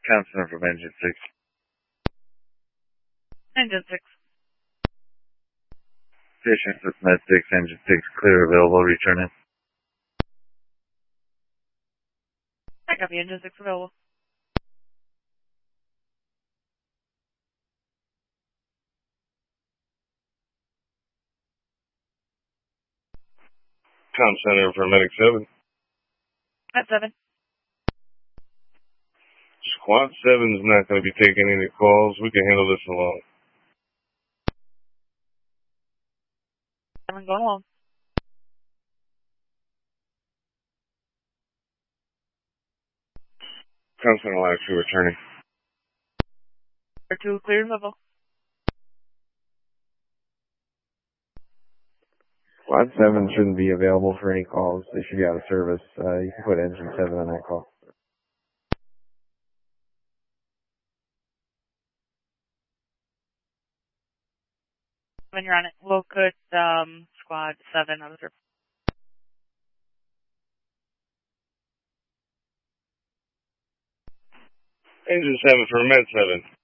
Counselor from Engine 6. Engine 6. Patients with Med 6, Engine 6, clear, available, return in. I copy, Engine 6 available. Com Center for Medic 7. At 7. Squad 7's not going to be taking any calls. We can handle this alone. 7 going along. Com Center Live 2 returning. Or 2 clear and level. Squad 7 shouldn't be available for any calls. They should be out of service. You can put Engine 7 on that call. When you're on it, we'll put Squad 7 out of service. Engine 7 for Med 7.